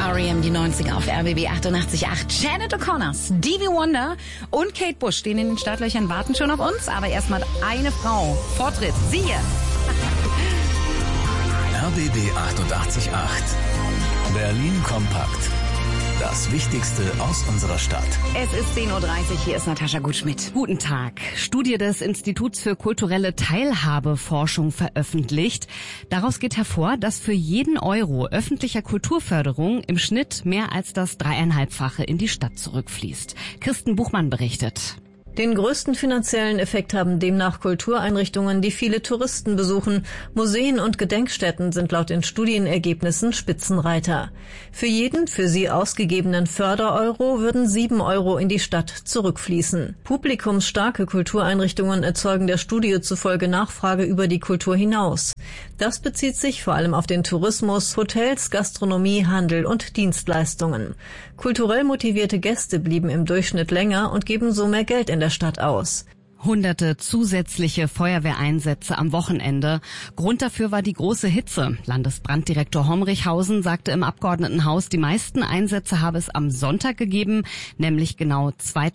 R.E.M. die 90er auf RBB 88.8. Janet O'Connor, Stevie Wonder und Kate Bush stehen in den Startlöchern, warten schon auf uns. Aber erstmal eine Frau. Vortritt, sie hier. RBB 88.8. Berlin kompakt. Das Wichtigste aus unserer Stadt. Es ist 10.30 Uhr, hier ist Natascha Gutschmidt. Guten Tag. Studie des Instituts für kulturelle Teilhabeforschung veröffentlicht. Daraus geht hervor, dass für jeden Euro öffentlicher Kulturförderung im Schnitt mehr als das 3,5-fache in die Stadt zurückfließt. Kirsten Buchmann berichtet. Den größten finanziellen Effekt haben demnach Kultureinrichtungen, die viele Touristen besuchen. Museen und Gedenkstätten sind laut den Studienergebnissen Spitzenreiter. Für jeden für sie ausgegebenen Fördereuro würden 7 Euro in die Stadt zurückfließen. Publikumsstarke Kultureinrichtungen erzeugen der Studie zufolge Nachfrage über die Kultur hinaus. Das bezieht sich vor allem auf den Tourismus, Hotels, Gastronomie, Handel und Dienstleistungen. Kulturell motivierte Gäste blieben im Durchschnitt länger und geben so mehr Geld in der Stadt aus. Hunderte zusätzliche Feuerwehreinsätze am Wochenende. Grund dafür war die große Hitze. Landesbranddirektor Homrichhausen sagte im Abgeordnetenhaus, die meisten Einsätze habe es am Sonntag gegeben, nämlich genau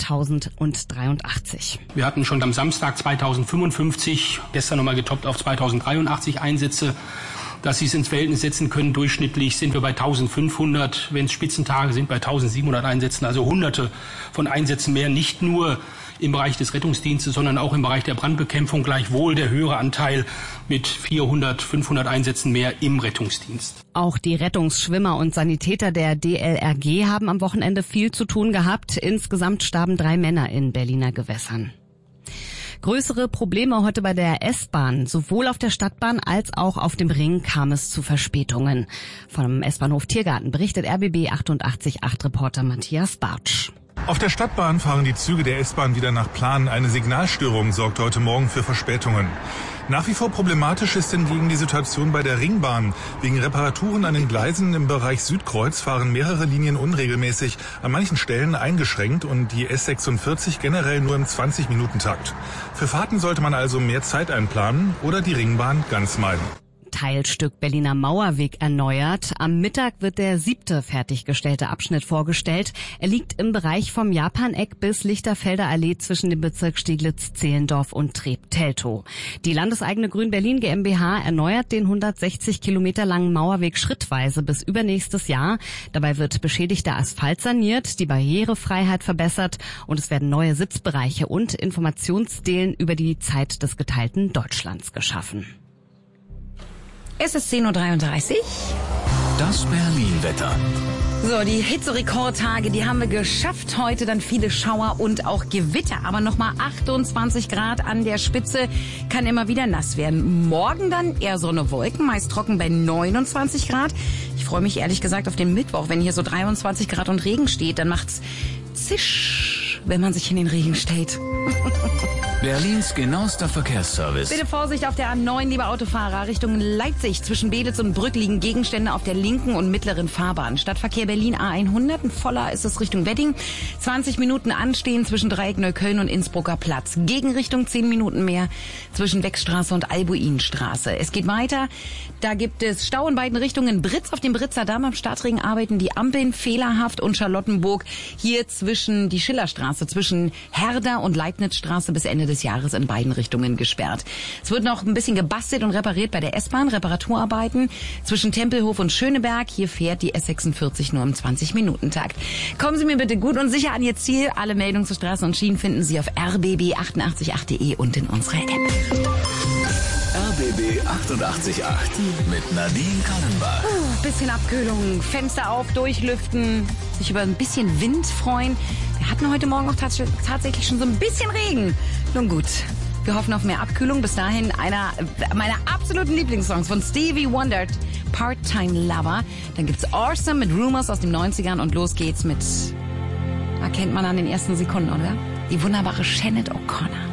2083. Wir hatten schon am Samstag 2055, gestern nochmal getoppt auf 2083 Einsätze. Dass Sie es ins Verhältnis setzen können, durchschnittlich sind wir bei 1500, wenn es Spitzentage sind, bei 1700 Einsätzen, also hunderte von Einsätzen mehr, nicht nur im Bereich des Rettungsdienstes, sondern auch im Bereich der Brandbekämpfung, gleichwohl der höhere Anteil mit 400, 500 Einsätzen mehr im Rettungsdienst. Auch die Rettungsschwimmer und Sanitäter der DLRG haben am Wochenende viel zu tun gehabt. Insgesamt starben 3 Männer in Berliner Gewässern. Größere Probleme heute bei der S-Bahn. Sowohl auf der Stadtbahn als auch auf dem Ring kam es zu Verspätungen. Vom S-Bahnhof Tiergarten berichtet RBB 88.8 Reporter Matthias Bartsch. Auf der Stadtbahn fahren die Züge der S-Bahn wieder nach Plan. Eine Signalstörung sorgt heute Morgen für Verspätungen. Nach wie vor problematisch ist hingegen die Situation bei der Ringbahn. Wegen Reparaturen an den Gleisen im Bereich Südkreuz fahren mehrere Linien unregelmäßig, an manchen Stellen eingeschränkt und die S46 generell nur im 20-Minuten-Takt. Für Fahrten sollte man also mehr Zeit einplanen oder die Ringbahn ganz meiden. Teilstück Berliner Mauerweg erneuert. Am Mittag wird der 7. fertiggestellte Abschnitt vorgestellt. Er liegt im Bereich vom Japaneck bis Lichterfelder Allee zwischen dem Bezirk Steglitz-Zehlendorf und Treptow. Die landeseigene Grün Berlin GmbH erneuert den 160 Kilometer langen Mauerweg schrittweise bis übernächstes Jahr. Dabei wird beschädigter Asphalt saniert, die Barrierefreiheit verbessert und es werden neue Sitzbereiche und Informationsstelen über die Zeit des geteilten Deutschlands geschaffen. Es ist 10.33 Uhr. Das Berlin-Wetter. So, die Hitzerekordtage, die haben wir geschafft. Heute dann viele Schauer und auch Gewitter. Aber nochmal 28 Grad an der Spitze, kann immer wieder nass werden. Morgen dann eher Sonne, Wolken, meist trocken bei 29 Grad. Ich freue mich ehrlich gesagt auf den Mittwoch. Wenn hier so 23 Grad und Regen steht, dann macht's zisch, wenn man sich in den Regen stellt. Berlins genauester Verkehrsservice. Bitte Vorsicht auf der A9, liebe Autofahrer. Richtung Leipzig zwischen Belitz und Brück liegen Gegenstände auf der linken und mittleren Fahrbahn. Stadtverkehr Berlin A100. Ein voller ist es Richtung Wedding. 20 Minuten anstehen zwischen Dreieck Neukölln und Innsbrucker Platz. Gegenrichtung 10 Minuten mehr zwischen Beckstraße und Albuinstraße. Es geht weiter. Da gibt es Stau in beiden Richtungen. Britz auf dem Britzer Damm. Am Startring arbeiten die Ampeln fehlerhaft und Charlottenburg hier zwischen die Schillerstraße, zwischen Herder und Leibnizstraße bis Ende des Jahres in beiden Richtungen gesperrt. Es wird noch ein bisschen gebastelt und repariert bei der S-Bahn. Reparaturarbeiten zwischen Tempelhof und Schöneberg. Hier fährt die S46 nur im 20-Minuten-Takt. Kommen Sie mir bitte gut und sicher an Ihr Ziel. Alle Meldungen zu Straßen und Schienen finden Sie auf rbb888.de und in unserer App. RBB 88.8 mit Nadine Kallenbach. Bisschen Abkühlung, Fenster auf, durchlüften, sich über ein bisschen Wind freuen. Wir hatten heute Morgen auch tatsächlich schon so ein bisschen Regen. Nun gut, wir hoffen auf mehr Abkühlung. Bis dahin einer meiner absoluten Lieblingssongs von Stevie Wonder, Part-Time Lover. Dann gibt's Awesome mit Rumors aus den 90ern und los geht's mit, erkennt man an den ersten Sekunden, oder? Die wunderbare Janet O'Connor.